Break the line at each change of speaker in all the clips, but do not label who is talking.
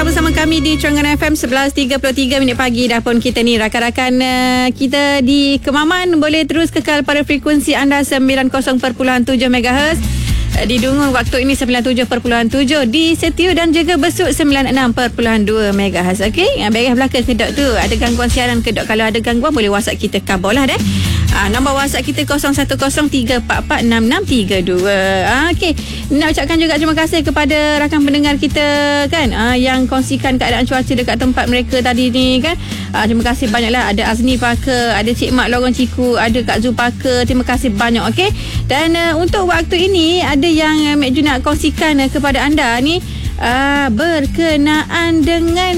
bersama kami di Terengganu FM 11.33 minit pagi. Dah pun kita ni rakan-rakan kita di Kemaman boleh terus kekal pada frekuensi anda 90.7 MHz. Di Dungun waktu ini 97.7, di Setiu dan juga Besut 96.2 MHz. Okey, beres belakang kedok tu ada gangguan siaran kedok. Kalau ada gangguan boleh WhatsApp kita kabel lah deh. Nombor WhatsApp kita 0103446632. Okey, nak ucapkan juga terima kasih kepada rakan pendengar kita kan, yang kongsikan keadaan cuaca dekat tempat mereka tadi ni kan. Terima kasih banyaklah. Ada Azni Parker, ada Cik Mak Lorong Ciku, ada Kak Zu Parker. Terima kasih banyak. Okey, dan untuk waktu ini ada yang Mek Ju nak kongsikan kepada anda ni, berkenaan dengan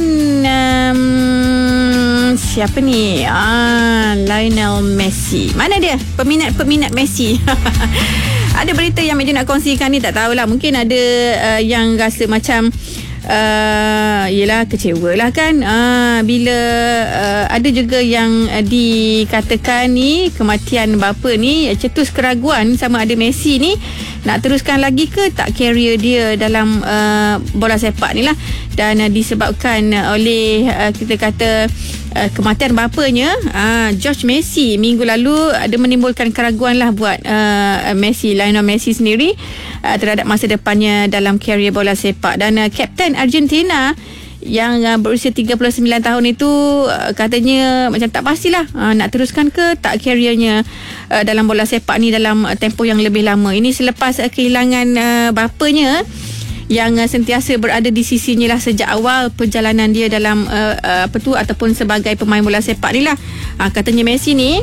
siapa ni? Lionel Messi. Mana dia? Peminat Messi. Ada berita yang Mek Ju nak kongsikan ni, tak tahulah, mungkin ada yang rasa macam yelah kecewa lah kan, bila ada juga yang dikatakan ni kematian bapa ni cetus keraguan sama ada Messi ni nak teruskan lagi ke tak karier dia dalam bola sepak ni lah. Dan disebabkan oleh kita kata kematian bapanya, George Messi, minggu lalu ada menimbulkan keraguan lah buat Lionel Messi sendiri terhadap masa depannya dalam karier bola sepak. Dan Kapten Argentina yang berusia 39 tahun itu katanya macam tak pastilah nak teruskan ke tak kariernya dalam bola sepak ni dalam tempoh yang lebih lama. Ini selepas kehilangan bapanya yang sentiasa berada di sisinya lah sejak awal perjalanan dia dalam ataupun sebagai pemain bola sepak ni lah. Katanya Messi ni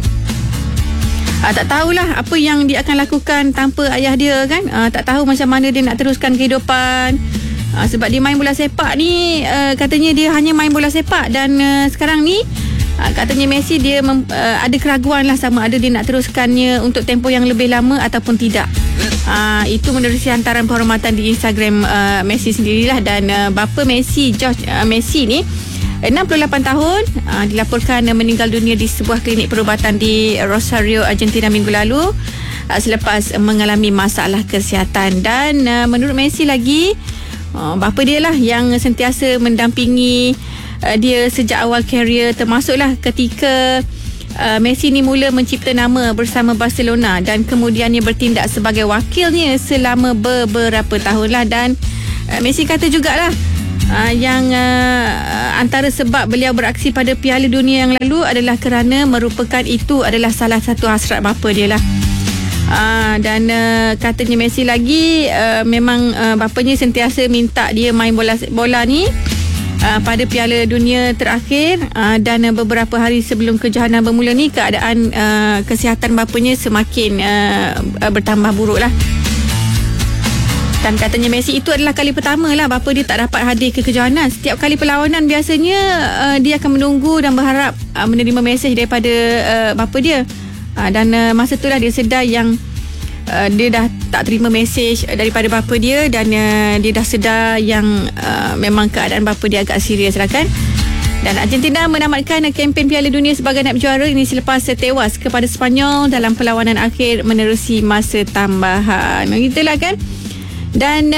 tak tahulah apa yang dia akan lakukan tanpa ayah dia kan. Tak tahu macam mana dia nak teruskan kehidupan. Sebab dia main bola sepak ni, katanya dia hanya main bola sepak. Dan sekarang ni katanya Messi dia ada keraguan lah sama ada dia nak teruskannya untuk tempoh yang lebih lama ataupun tidak. Itu menerusi hantaran penghormatan di Instagram Messi sendirilah. Dan bapa Messi, George Messi ni 68 tahun, dilaporkan meninggal dunia di sebuah klinik perubatan di Rosario, Argentina minggu lalu selepas mengalami masalah kesihatan. Dan menurut Messi lagi, bapa dia lah yang sentiasa mendampingi dia sejak awal karier, termasuklah ketika Messi ni mula mencipta nama bersama Barcelona dan kemudiannya bertindak sebagai wakilnya selama beberapa tahun lah. Dan Messi kata jugalah yang antara sebab beliau beraksi pada Piala Dunia yang lalu adalah kerana merupakan itu adalah salah satu hasrat bapa dia lah. Dan katanya Messi lagi memang bapanya sentiasa minta dia main bola ni pada Piala Dunia terakhir. Dan beberapa hari sebelum kejohanan bermula ni, keadaan kesihatan bapanya semakin bertambah buruk lah. Dan katanya Messi itu adalah kali pertama lah bapa dia tak dapat hadir ke kejohanan. Setiap kali perlawanan biasanya dia akan menunggu dan berharap menerima mesej daripada bapa dia. Dan masa itulah dia sedar yang dia dah tak terima mesej daripada bapa dia. Dan dia dah sedar yang memang keadaan bapa dia agak serius lah kan. Dan Argentina menamatkan kempen Piala Dunia sebagai naib juara ini selepas tewas kepada Sepanyol dalam perlawanan akhir menerusi masa tambahan. Begitulah kan. Dan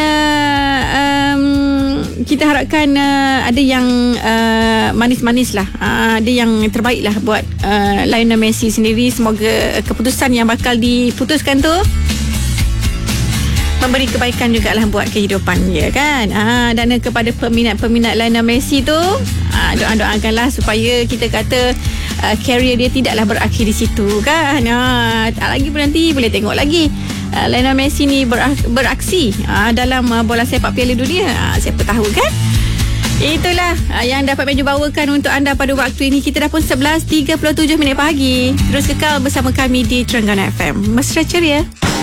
kita harapkan ada yang manis-manis lah, ada yang terbaik lah buat Lionel Messi sendiri. Semoga keputusan yang bakal diputuskan tu memberi kebaikan jugalah buat kehidupan dia kan. Dan kepada peminat-peminat Lionel Messi tu, doa-doakanlah supaya kita kata karier dia tidaklah berakhir di situ kan. Tak lagi pun nanti boleh tengok lagi Lionel Messi ni beraksi dalam bola sepak Piala Dunia. Siapa tahu kan. Itulah yang dapat Mek Ju bawakan untuk anda pada waktu ini. Kita dah pun 11.37 minit pagi. Terus kekal bersama kami di Terengganu FM. Mesra ceria.